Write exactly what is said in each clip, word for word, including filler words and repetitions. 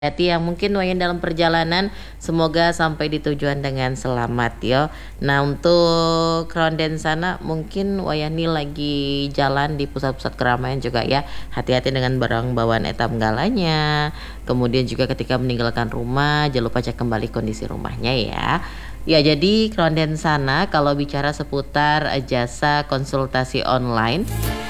Hati yang mungkin wayan dalam perjalanan, semoga sampai di tujuan dengan selamat yo. Nah untuk ronden sana mungkin wayahni lagi jalan di pusat-pusat keramaian juga ya, hati-hati dengan barang bawaan eta menggalanya, kemudian juga ketika meninggalkan rumah jangan lupa cek kembali kondisi rumahnya ya. Ya jadi ronden sana kalau bicara seputar jasa konsultasi online.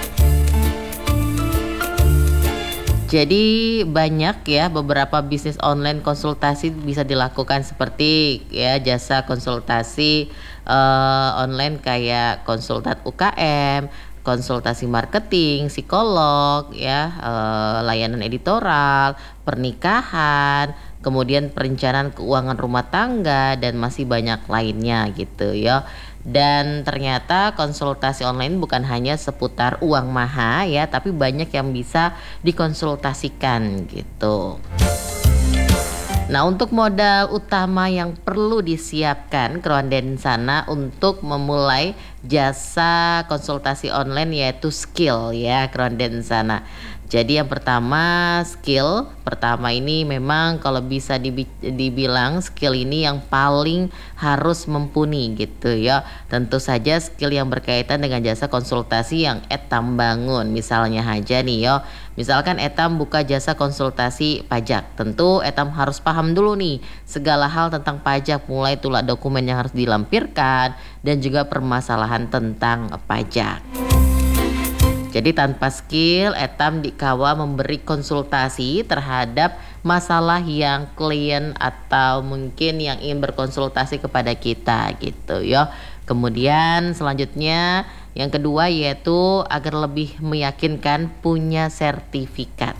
Jadi banyak ya beberapa bisnis online konsultasi bisa dilakukan seperti ya jasa konsultasi eee, online kayak konsultan U K M, konsultasi marketing, psikolog ya, eee, layanan editorial, pernikahan, kemudian perencanaan keuangan rumah tangga dan masih banyak lainnya gitu ya. Dan ternyata konsultasi online bukan hanya seputar uang maha ya, tapi banyak yang bisa dikonsultasikan gitu. Nah untuk modal utama yang perlu disiapkan keronden sana untuk memulai jasa konsultasi online yaitu skill ya keronden sana. Jadi yang pertama skill, pertama ini memang kalau bisa dibi dibilang skill ini yang paling harus mumpuni gitu ya. Tentu saja skill yang berkaitan dengan jasa konsultasi yang etam bangun, misalnya aja nih yo, misalkan etam buka jasa konsultasi pajak, tentu etam harus paham dulu nih segala hal tentang pajak, mulai tulah dokumen yang harus dilampirkan dan juga permasalahan tentang pajak. Jadi tanpa skill etam dikawa memberi konsultasi terhadap masalah yang klien atau mungkin yang ingin berkonsultasi kepada kita gitu ya. Kemudian selanjutnya yang kedua yaitu agar lebih meyakinkan punya sertifikat.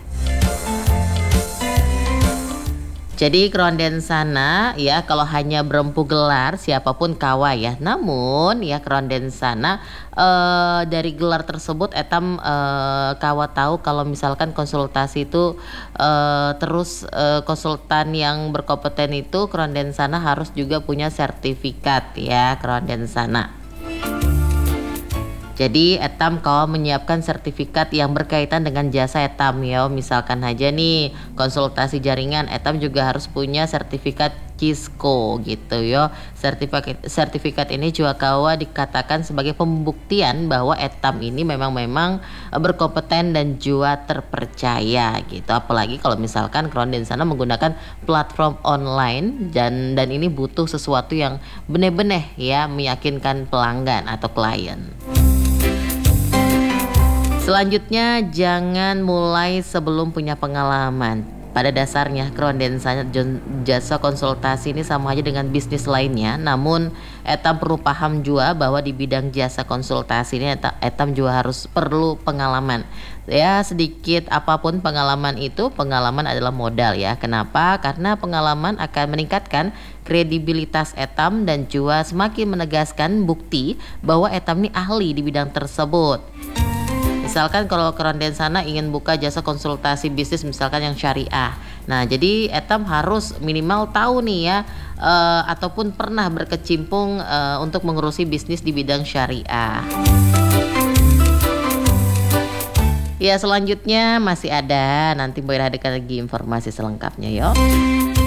Jadi keronden sana ya kalau hanya berempu gelar siapapun kawa ya, namun ya keronden sana eee, dari gelar tersebut etam eee, kawa tahu kalau misalkan konsultasi itu eee, terus eee, konsultan yang berkompeten itu keronden sana harus juga punya sertifikat ya keronden sana. Jadi etam kawa menyiapkan sertifikat yang berkaitan dengan jasa etam yo, misalkan aja nih konsultasi jaringan etam juga harus punya sertifikat Cisco gitu yo. Sertifikat sertifikat ini juga kawa dikatakan sebagai pembuktian bahwa etam ini memang memang berkompeten dan juga terpercaya gitu. Apalagi kalau misalkan keronden sana menggunakan platform online dan dan ini butuh sesuatu yang benar-benar ya meyakinkan pelanggan atau klien. Selanjutnya jangan mulai sebelum punya pengalaman. Pada dasarnya keronden sana jasa konsultasi ini sama aja dengan bisnis lainnya, namun etam perlu paham juga bahwa di bidang jasa konsultasi ini etam juga harus perlu pengalaman. Ya sedikit apapun pengalaman itu, pengalaman adalah modal ya. Kenapa? Karena pengalaman akan meningkatkan kredibilitas etam dan juga semakin menegaskan bukti bahwa etam ini ahli di bidang tersebut. Misalkan kalau keronden sana ingin buka jasa konsultasi bisnis misalkan yang syariah. Nah, jadi etam harus minimal tahu nih ya uh, ataupun pernah berkecimpung uh, untuk mengurusi bisnis di bidang syariah. Ya, selanjutnya masih ada, nanti boleh hadirkan lagi informasi selengkapnya yo.